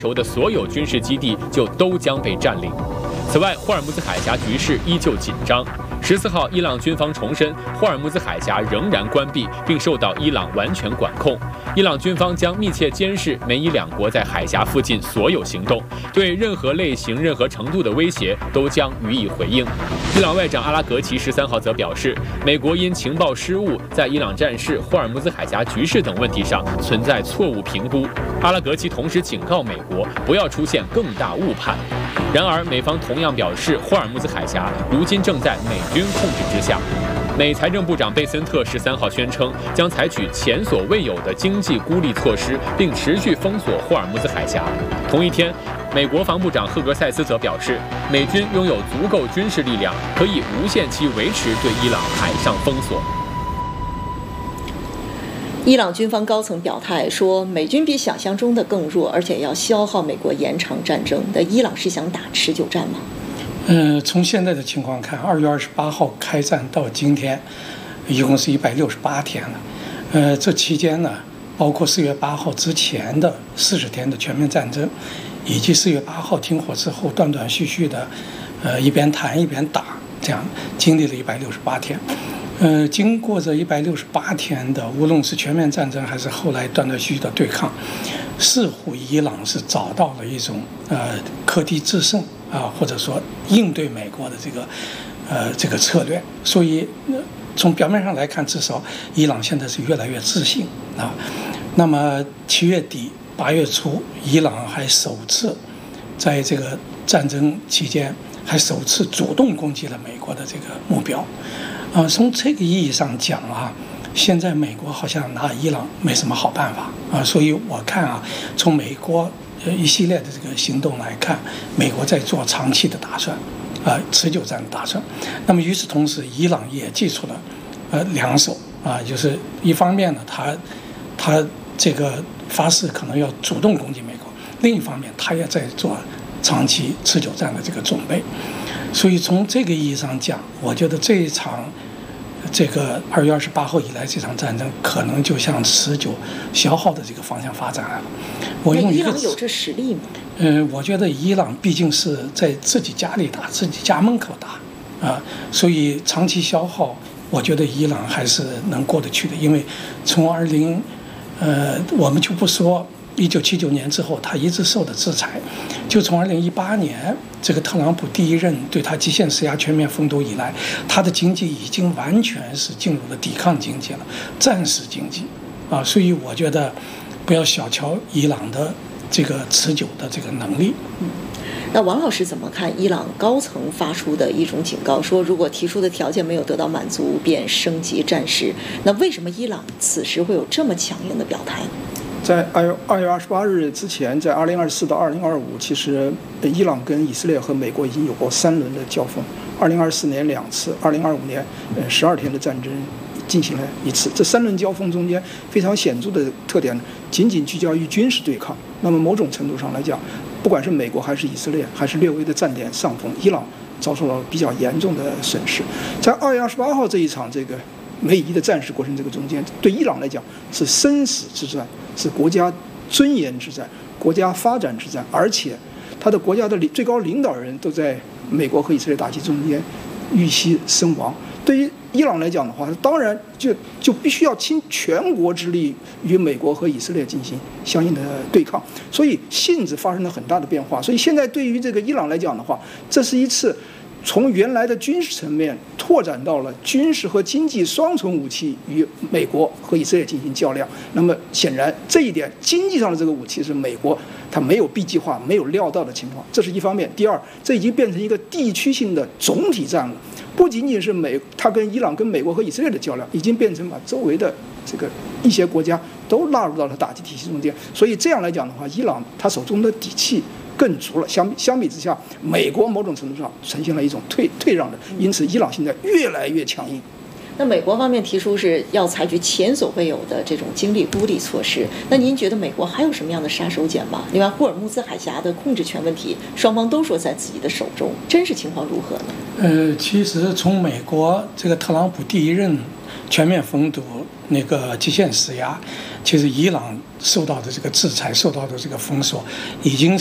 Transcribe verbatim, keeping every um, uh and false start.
球的所有军事基地就都将被占领。此外，霍尔木兹海峡局势依旧紧张。十四号，伊朗军方重申，霍尔木兹海峡仍然关闭，并受到伊朗完全管控。伊朗军方将密切监视美伊两国在海峡附近所有行动，对任何类型、任何程度的威胁都将予以回应。伊朗外长阿拉格齐十三号则表示，美国因情报失误，在伊朗战事、霍尔木兹海峡局势等问题上存在错误评估。阿拉格齐同时警告美国不要出现更大误判。然而，美方同样表示，霍尔木兹海峡如今正在美军控制之下。美财政部长贝森特十三号宣称，将采取前所未有的经济孤立措施，并持续封锁霍尔木兹海峡。同一天，美国防部长赫格塞斯则表示，美军拥有足够军事力量，可以无限期维持对伊朗海上封锁。 伊朗军方高层表态说，美军比想象中的更弱，而且要消耗美国延长战争。那伊朗是想打持久战吗？ 呃，从现在的情况看，二月二十八号开战到今天，一共是一百六十八天了。呃，这期间呢，包括四月八号之前的四十天的全面战争，以及四月八号停火之后断断续续的，呃，一边谈一边打，这样经历了一百六十八天。呃，经过这一百六十八天的，无论是全面战争还是后来断断续续的对抗，似乎伊朗是找到了一种呃克敌制胜啊、呃，或者说应对美国的这个呃这个策略。所以、呃、从表面上来看，至少伊朗现在是越来越自信啊。那么七月底八月初，伊朗还首次在这个战争期间还首次主动攻击了美国的这个目标。啊，从这个意义上讲啊，现在美国好像拿伊朗没什么好办法啊，所以我看啊，从美国呃一系列的这个行动来看，美国在做长期的打算，啊，持久战的打算。那么与此同时，伊朗也祭出了呃两手啊，就是一方面呢，他他这个发誓可能要主动攻击美国，另一方面，他也在做长期持久战的这个准备。所以从这个意义上讲，我觉得这一场这个二月二十八号以来这场战争可能就向持久消耗的这个方向发展来了。我用一个伊朗有这实力吗？ 嗯、呃，我觉得伊朗毕竟是在自己家里打，自己家门口打啊，所以长期消耗，我觉得伊朗还是能过得去的。因为从二零呃，我们就不说一九七九年之后，他一直受的制裁，就从二零一八年这个特朗普第一任对他极限施压、全面封堵以来，他的经济已经完全是进入了抵抗经济了，战时经济啊，所以我觉得不要小瞧伊朗的这个持久的这个能力。 嗯，那王老师怎么看伊朗高层发出的一种警告，说如果提出的条件没有得到满足，便升级战事？那为什么伊朗此时会有这么强硬的表态？ 在二月二月二十八日之前，在二零二四到二零二五，其实伊朗跟以色列和美国已经有过三轮的交锋。二零二四年两次，二零二五年呃十二天的战争进行了一次。这三轮交锋中间非常显著的特点呢，仅仅聚焦于军事对抗。那么某种程度上来讲，不管是美国还是以色列，还是略微的占点上风，伊朗遭受了比较严重的损失。在二月二十八号这一场这个美伊的战事过程这个中间，对伊朗来讲是生死之战，是国家尊严之战，国家发展之战，而且他的国家的最高领导人都在美国和以色列打击中间遇袭身亡。对于伊朗来讲的话，当然就就必须要倾全国之力与美国和以色列进行相应的对抗，所以性质发生了很大的变化。所以现在对于这个伊朗来讲的话，这是一次从原来的军事层面拓展到了军事和经济双重武器与美国和以色列进行较量。那么显然这一点，经济上的这个武器是美国它没有 B 计划、没有料到的情况，这是一方面。第二，这已经变成一个地区性的总体战了，不仅仅是美它跟伊朗、跟美国和以色列的较量，已经变成把周围的这个一些国家都纳入到了打击体系中间。所以这样来讲的话，伊朗它手中的底气更足了。相相比之下，美国某种程度上呈现了一种退退让的，因此伊朗现在越来越强硬。 那美国方面提出是要采取前所未有的这种经济孤立措施，那您觉得美国还有什么样的杀手锏吗？另外，霍尔木兹海峡的控制权问题，双方都说在自己的手中，真实情况如何呢？ 呃，其实从美国这个特朗普第一任全面封堵那个极限施压，其实伊朗受到的这个制裁、受到的这个封锁，已经